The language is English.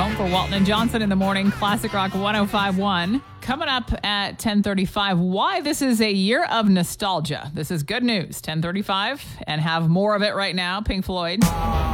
home for Walton and Johnson in the morning. Classic Rock 105.1. Coming up at 10:35, why this is a year of nostalgia. This is good news. 10:35, and have more of it right now. Pink Floyd.